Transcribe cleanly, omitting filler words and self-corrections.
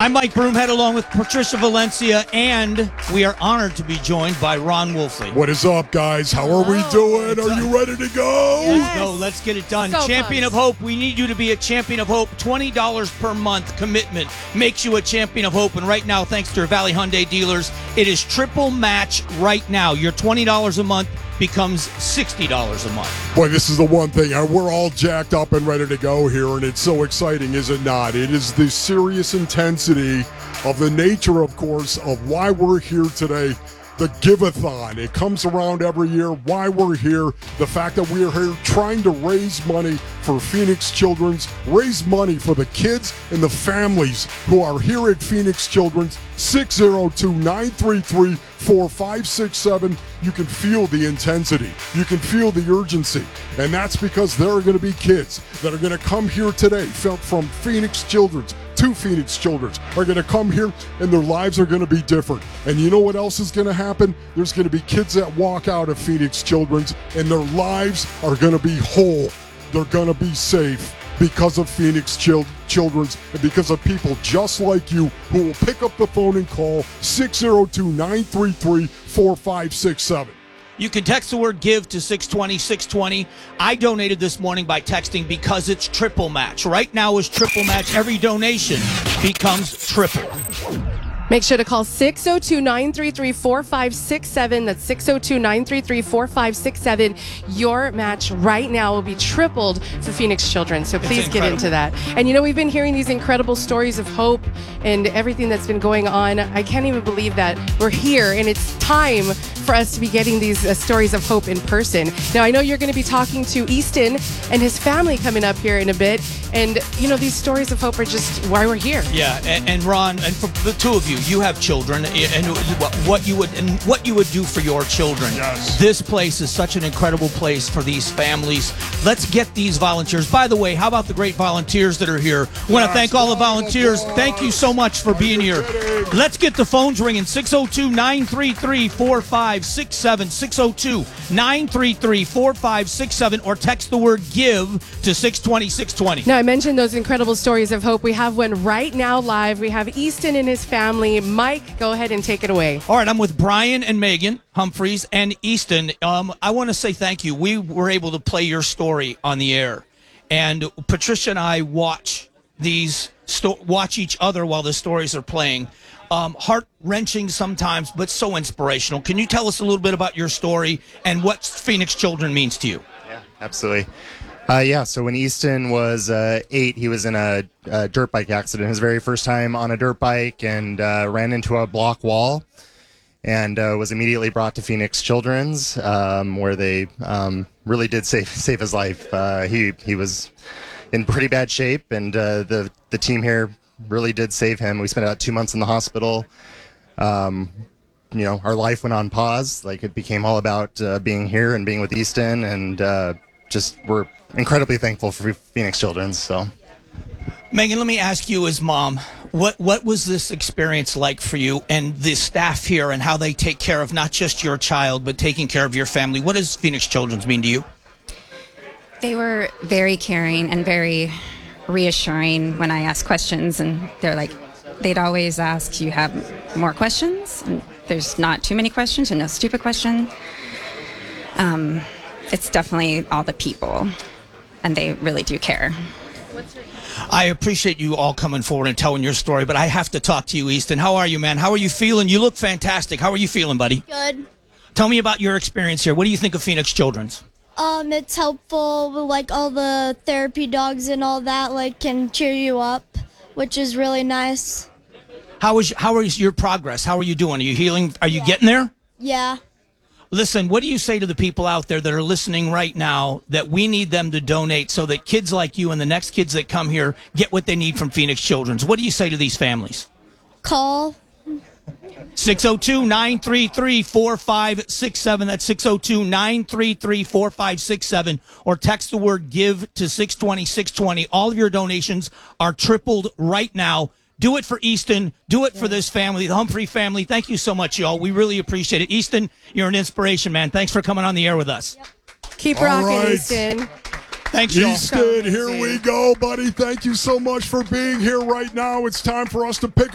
I'm Mike Broomhead along with Patricia Valencia, and we are honored to be joined by Ron Wolfley. What is up, guys? How are we doing? Are you ready to go? Let's go. Let's get it done. So Champion pumped. of Hope. We need you to be a Champion of Hope. $20 per month commitment makes you a Champion of Hope. And right now, thanks to your Valley Hyundai dealers, it is triple match right now. Your $20 a month becomes $60 a month. Boy, this is the one thing. We're all jacked up and ready to go here, and it's so exciting, is it not? It is the serious intensity of the nature, of course, of why we're here today. The Give-a-thon. It comes around every year. Why we're here. The fact that we are here trying to raise money for Phoenix Children's. Raise money for the kids and the families who are here at Phoenix Children's. 602-933-4567. You can feel the intensity. You can feel the urgency. And that's because there are going to be kids that are going to come here today from Phoenix Children's. Two Phoenix Children's are going to come here, and their lives are going to be different. And you know what else is going to happen? There's going to be kids that walk out of Phoenix Children's, and their lives are going to be whole. They're going to be safe because of Phoenix Children's and because of people just like you who will pick up the phone and call 602-933-4567. You can text the word GIVE to 620-620. I donated this morning by texting because it's triple match. Right now is triple match. Every donation becomes triple. Make sure to call 602-933-4567. That's 602-933-4567. Your match right now will be tripled for Phoenix Children. So please get into that. And you know, we've been hearing these incredible stories of hope and everything that's been going on. I can't even believe that we're here, and it's time for us to be getting these stories of hope in person. Now, I know you're going to be talking to Easton and his family coming up here in a bit. And, you know, these stories of hope are just why we're here. Yeah, and Ron, and for the two of you, you have children, and what you would do for your children. Yes. This place is such an incredible place for these families. Let's get these volunteers. By the way, how about the great volunteers that are here? I want to thank all the volunteers. Thank you so much for being here. Let's get the phones ringing. 602-933-4567. 602-933-4567, or text the word GIVE to 620-620. Now, I mentioned those incredible stories of hope. We have one right now live. We have Easton and his family. Mike, go ahead and take it away. All right, I'm with Brian and Megan Humphreys and Easton. I want to say thank you. We were able to play your story on the air, and Patricia and I watch each other while the stories are playing. Heart-wrenching sometimes, but so inspirational. Can you tell us a little bit about your story and what Phoenix Children means to you? Yeah, absolutely. So when Easton was 8, he was in a dirt bike accident, his very first time on a dirt bike, and ran into a block wall, and was immediately brought to Phoenix Children's, where they really did save his life. He was in pretty bad shape, and the team here really did save him. We spent about 2 months in the hospital. Our life went on pause. Like, it became all about being here and being with Easton, and just we're incredibly thankful for Phoenix Children's. So, Megan, let me ask you as mom, what was this experience like for you and the staff here, and how they take care of not just your child, but taking care of your family? What does Phoenix Children's mean to you? They were very caring and very reassuring when I asked questions, and they'd always ask, you have more questions? And there's not too many questions and no stupid question. It's definitely all the people, and they really do care. I appreciate you all coming forward and telling your story, but I have to talk to you, Easton. How are you, man? How are you feeling? You look fantastic. How are you feeling, buddy? Good. Tell me about your experience here. What do you think of Phoenix Children's? It's helpful with, like, all the therapy dogs and all that, like, can cheer you up, which is really nice. How is your progress? How are you doing? Are you healing? Are you getting there? Yeah. Listen, what do you say to the people out there that are listening right now that we need them to donate so that kids like you and the next kids that come here get what they need from Phoenix Children's? What do you say to these families? Call. 602-933-4567. That's 602-933-4567. Or text the word GIVE to 620-620. All of your donations are tripled right now. Do it for Easton. Do it for this family, the Humphrey family. Thank you so much, y'all. We really appreciate it. Easton, you're an inspiration, man. Thanks for coming on the air with us. Keep All rocking, right. Easton. Thanks, y'all. Easton, here we go, buddy. Thank you so much for being here right now. It's time for us to pick